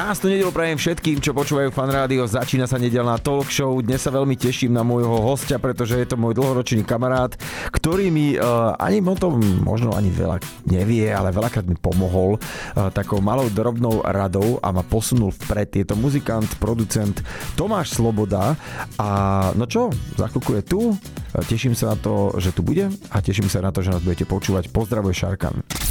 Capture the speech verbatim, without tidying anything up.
Krásnu nedeľu prajem všetkým, čo počúvajú Fan Rádio. Začína sa nedeľná talk show. Dnes sa veľmi teším na môjho hostia, pretože je to môj dlhoročný kamarát, ktorý mi uh, ani o tom možno ani veľa nevie, ale veľakrát mi pomohol uh, takou malou drobnou radou a ma posunul vpred. Je to muzikant, producent Tomáš Sloboda a no čo, za chvíľku je tu. Teším sa na to, že tu bude a teším sa na to, že nás budete počúvať. Pozdravuje Šarkan.